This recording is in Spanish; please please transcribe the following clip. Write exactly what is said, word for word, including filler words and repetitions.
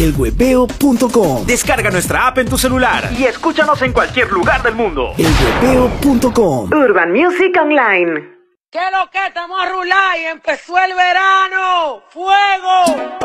el huepeo punto com. Descarga nuestra app en tu celular y escúchanos en cualquier lugar del mundo. el huepeo punto com. Urban Music Online. ¿Qué lo que estamos a rular y empezó el verano? ¡Fuego!